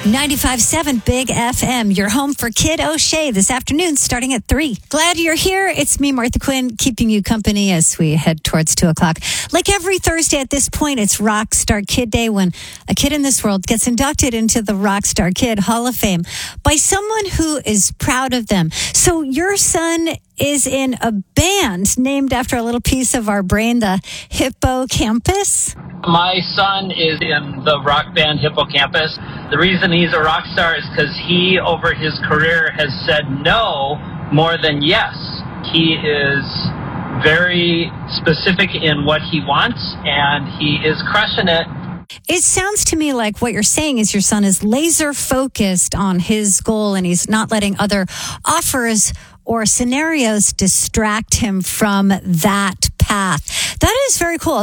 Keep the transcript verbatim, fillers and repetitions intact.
ninety-five point seven Big F M, your home for Kid O'Shea this afternoon starting at three. Glad you're here. It's me, Martha Quinn, keeping you company as we head towards two o'clock. Like every Thursday at this point, it's Rockstar Kid Day when a kid in this world gets inducted into the Rockstar Kid Hall of Fame by someone who is proud of them. So your son is in a band named after a little piece of our brain, the hippocampus. My son is in the rock band Hippocampus. The reason he's a rock star is because he, over his career, has said no more than yes. He is very specific in what he wants, and he is crushing it. It sounds to me like what you're saying is your son is laser focused on his goal, and he's not letting other offers or scenarios distract him from that path. That is very cool.